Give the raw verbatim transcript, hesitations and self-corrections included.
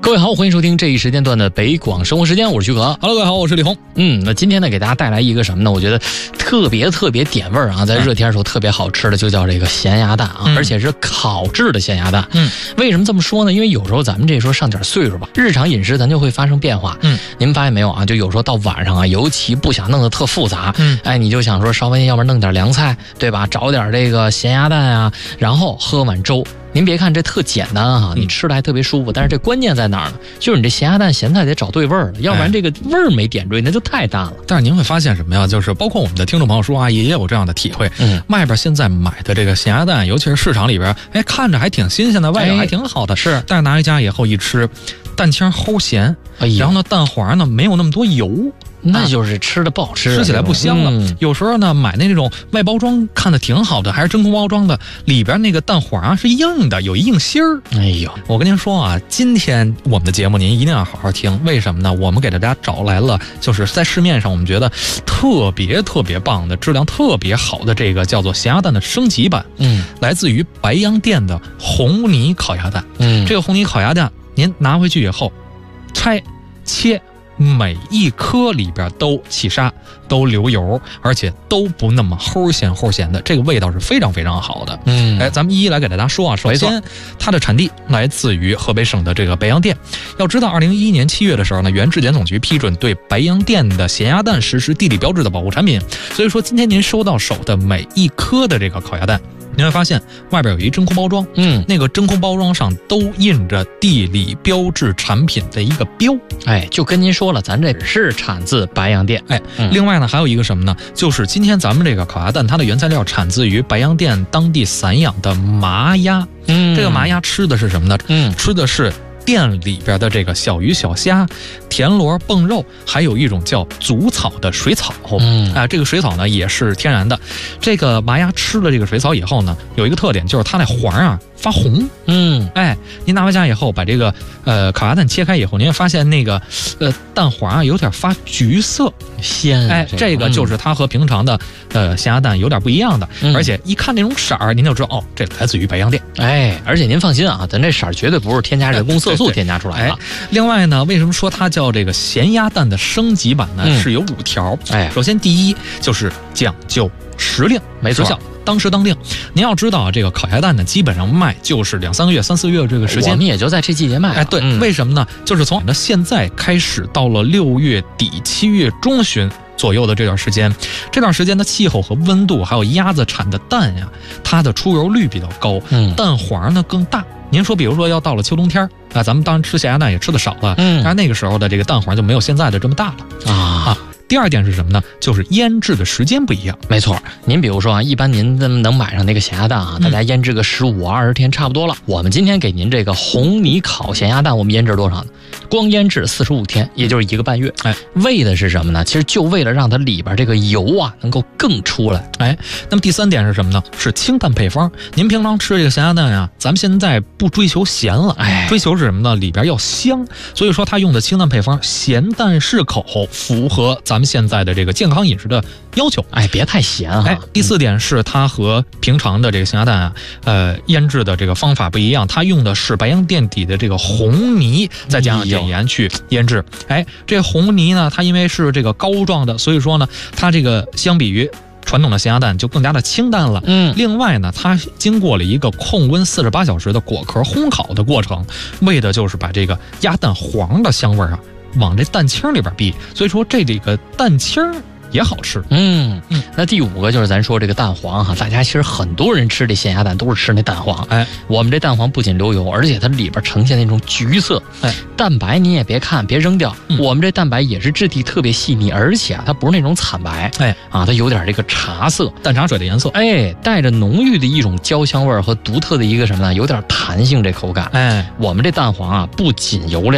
各位好，欢迎收听这一时间段的北广生活时间，我是徐可。 Hello， 各位好，我是李红。 嗯，那今天呢，给大家带来一个什么呢？我觉得特别特别点味儿啊，在热天的时候特别好吃的，就叫这个咸鸭蛋啊，嗯、而且是烤制的咸鸭蛋。嗯，为什么这么说呢？因为有时候咱们这时候上点岁数吧，日常饮食咱就会发生变化。嗯，你们发现没有啊？就有时候到晚上啊，尤其不想弄得特复杂。嗯，哎，你就想说稍微要不然弄点凉菜，对吧？找点这个咸鸭蛋啊，然后喝碗粥。您别看这特简单哈、啊，你吃的还特别舒服，但是这关键在哪儿呢？就是你这咸鸭蛋咸菜得找对味儿了，要不然这个味儿没点对，那就太淡了。 但是您会发现什么呀？就是包括我们的听众朋友叔阿姨也有这样的体会。嗯，外边现在买的这个咸鸭蛋，尤其是市场里边，哎，看着还挺新鲜的，外表还挺好的，是、哎。但是拿回家以后一吃，蛋清齁咸，哎、然后呢，蛋黄呢没有那么多油。 那就是吃的不好吃， 吃起来不香了。嗯、有时候呢，买那种外包装看的挺好的，还是真空包装的，里边那个蛋黄啊是硬的，有一硬芯儿。哎呦，我跟您说啊，今天我们的节目您一定要好好听，为什么呢？我们给大家找来了，就是在市面上我们觉得特别特别棒的、质量特别好的这个叫做咸鸭蛋的升级版。嗯，来自于白洋淀的红泥烤鸭蛋。嗯，这个红泥烤鸭蛋您拿回去以后，拆切。每一颗里边都起沙，都流油，而且都不那么齁咸齁咸的，这个味道是非常非常好的。嗯，哎，咱们一一来给大家说啊。首先，它的产地来自于河北省的这个白洋淀。要知道，二零一一年七月的时候呢，原质检总局批准对白洋淀的咸鸭蛋实施地理标志的保护产品。所以说，今天您收到手的每一颗的这个烤鸭蛋，你会发现外边有一真空包装，嗯，那个真空包装上都印着地理标志产品的一个标。 哎，就跟您说了，咱这是产自白洋淀。 哎，嗯、另外呢，还有一个什么呢？就是今天咱们这个烤鸭蛋，它的原材料产自于白洋淀当地散养的麻鸭。嗯，这个麻鸭吃的是什么呢？嗯，吃的是店里边的这个小鱼小虾、田螺、蹦肉，还有一种叫足草的水草。嗯，啊、呃，这个水草呢也是天然的。这个麻鸭吃了这个水草以后呢，有一个特点，就是它那黄啊发红。嗯，哎，您拿回家以后，把这个呃烤鸭蛋切开以后，您会发现那个呃蛋黄啊有点发橘色， 鲜。 哎，这个就是它和平常的呃咸鸭蛋有点不一样的，嗯、而且一看那种色儿，您就知道哦，这来自于白洋淀。 哎，而且您放心啊，咱这色儿绝对不是添加人工色素添加出来的。 哎，另外呢，为什么说它叫这个咸鸭蛋的升级版呢？嗯、是有五条。哎，首先第一就是讲究时令， 没错。 当时当令，您要知道啊，这个烤鸭蛋呢，基本上卖就是两三个月、三四个月这个时间， 我们也就在这季节卖。 哎，对，嗯、为什么呢？就是从那现在开始到了六月底、七月中旬左右的这段时间，这段时间的气候和温度，还有鸭子产的蛋呀，它的出油率比较高，嗯、蛋黄呢更大。您说，比如说要到了秋冬天啊，咱们当然吃咸鸭蛋也吃的少了，嗯，但是那个时候的这个蛋黄就没有现在的这么大了啊。啊第二点是什么呢？就是腌制的时间不一样。 没错，您比如说啊，一般您能买上那个咸鸭蛋啊，大家腌制个十五二十天差不多了。嗯、我们今天给您这个红泥烤咸鸭蛋，我们腌制多少呢？光腌制四十五天，也就是一个半月。哎，为的是什么呢？其实就为了让它里边这个油啊能够更出来。 哎，那么第三点是什么呢？是清淡配方。您平常吃这个咸鸭蛋呀，咱们现在不追求咸了，哎，追求是什么呢？里边要香。所以说它用的清淡配方，咸淡适口，符合咱们现在的这个健康饮食的要求。 哎，别太咸啊。 哎，第四点是它和平常的这个咸鸭蛋啊，呃，腌制的这个方法不一样，它用的是白洋淀底的这个红泥，再加上碘盐去腌制。哎，这红泥呢，它因为是这个膏状的，所以说呢，它这个相比于传统的咸鸭蛋就更加的清淡了。嗯，另外呢，它经过了一个控温四十八小时的果壳烘烤的过程，为的就是把这个鸭蛋黄的香味啊往这蛋清里边逼，所以说这里个蛋清也好吃。 嗯嗯，那第五个就是咱说这个蛋黄哈，大家其实很多人吃这咸鸭蛋都是吃那蛋黄。哎，我们这蛋黄不仅流油，而且它里边呈现那种橘色。哎，蛋白你也别看，别扔掉。嗯、我们这蛋白也是质地特别细腻，而且啊，它不是那种惨白。哎啊，它有点这个茶色， 淡茶水的颜色。 哎，带着浓郁的一种焦香味和独特的一个什么呢？有点弹性这口感。哎，我们这蛋黄啊，不仅油亮。